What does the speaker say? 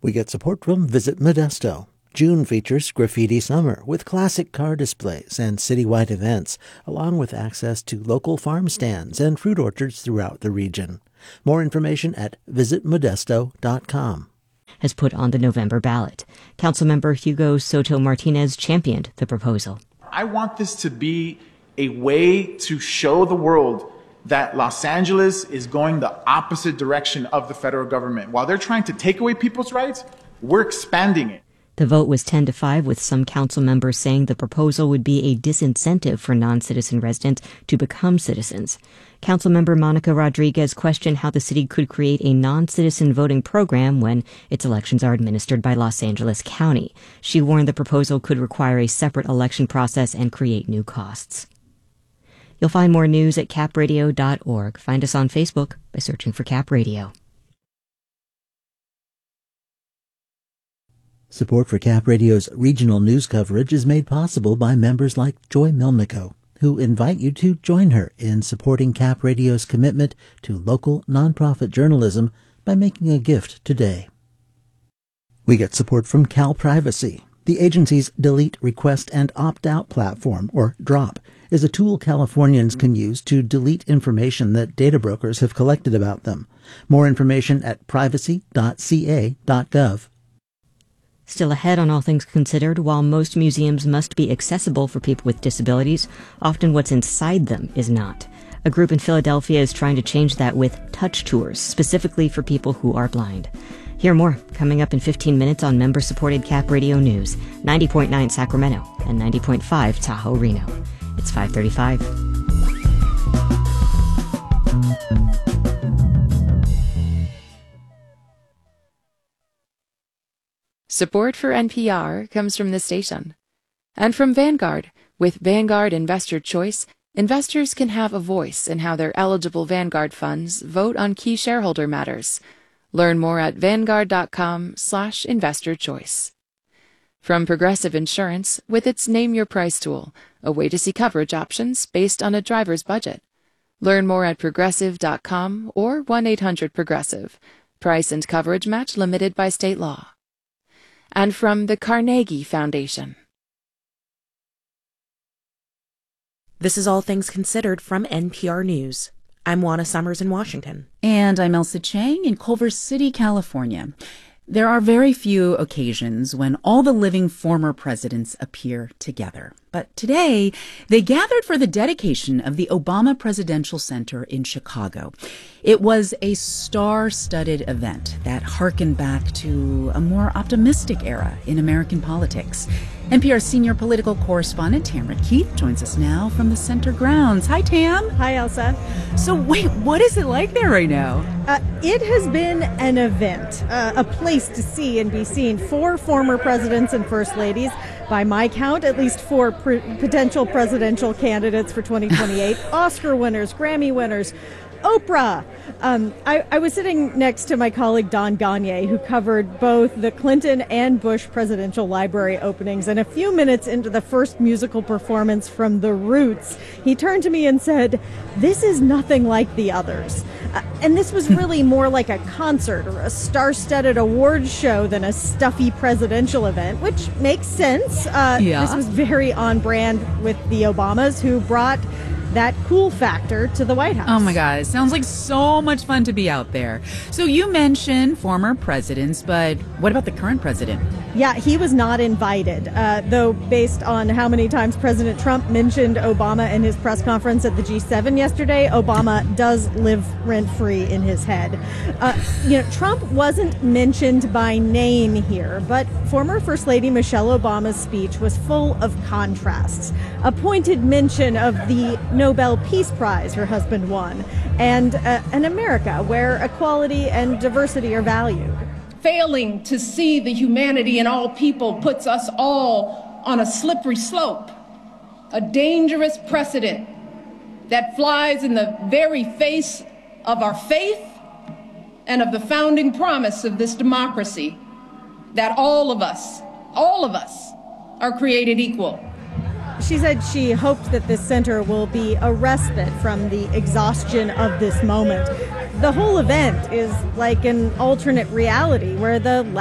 We get support from Visit Modesto. June features Graffiti Summer with classic car displays and citywide events, along with access to local farm stands and fruit orchards throughout the region. More information at visitmodesto.com. Has put on the November ballot. Councilmember Hugo Soto Martinez championed the proposal. I want this to be a way to show the world that Los Angeles is going the opposite direction of the federal government. While they're trying to take away people's rights, we're expanding it. The vote was 10-5, with some council members saying the proposal would be a disincentive for non-citizen residents to become citizens. Councilmember Monica Rodriguez questioned how the city could create a non-citizen voting program when its elections are administered by Los Angeles County. She warned the proposal could require a separate election process and create new costs. You'll find more news at capradio.org. Find us on Facebook by searching for Cap Radio. Support for Cap Radio's regional news coverage is made possible by members like Joy Milnico, who invite you to join her in supporting Cap Radio's commitment to local nonprofit journalism by making a gift today. We get support from Cal Privacy. The agency's Delete, Request, and Opt-out platform, or DROP, is a tool Californians can use to delete information that data brokers have collected about them. More information at privacy.ca.gov. Still ahead on All Things Considered, while most museums must be accessible for people with disabilities, often what's inside them is not. A group in Philadelphia is trying to change that with touch tours, specifically for people who are blind. Hear more coming up in 15 minutes on member-supported Cap Radio News, 90.9 Sacramento and 90.5 Tahoe Reno. It's 5:35. Support for NPR comes from the station and from Vanguard. With Vanguard Investor Choice, investors can have a voice in how their eligible Vanguard funds vote on key shareholder matters. Learn more at vanguard.com/investorchoice. From Progressive Insurance, with its Name Your Price tool, a way to see coverage options based on a driver's budget. Learn more at progressive.com or 1-800-PROGRESSIVE. Price and coverage match limited by state law. And from the Carnegie Foundation. This is All Things Considered from NPR News. I'm Juana Summers in Washington. And I'm Elsa Chang in Culver City, California. There are very few occasions when all the living former presidents appear together. But today, they gathered for the dedication of the Obama Presidential Center in Chicago. It was a star-studded event that harkened back to a more optimistic era in American politics. NPR senior political correspondent Tamara Keith joins us now from the center grounds. Hi, Tam. Hi, Elsa. So wait, what is it like there right now? It has been an event, a place to see and be seen. 4 former presidents and first ladies. By my count, at least 4 potential presidential candidates for 2028. Oscar winners, Grammy winners, Oprah. I was sitting next to my colleague Don Gagné, who covered both the Clinton and Bush presidential library openings. And a few minutes into the first musical performance from The Roots, he turned to me and said, "This is nothing like the others." And this was really more like a concert or a star-studded awards show than a stuffy presidential event, which makes sense. This was very on brand with the Obamas, who brought that cool factor to the White House. Oh my God, it sounds like so much fun to be out there. So you mentioned former presidents, but what about the current president? Yeah, he was not invited, though based on how many times President Trump mentioned Obama in his press conference at the G7 yesterday, Obama does live rent-free in his head. Trump wasn't mentioned by name here, but former First Lady Michelle Obama's speech was full of contrasts. A pointed mention of the Nobel Peace Prize her husband won, and an America where equality and diversity are valued. Failing to see the humanity in all people puts us all on a slippery slope, a dangerous precedent that flies in the very face of our faith and of the founding promise of this democracy, that all of us are created equal. She said she hopes that this center will be a respite from the exhaustion of this moment. The whole event is like an alternate reality where the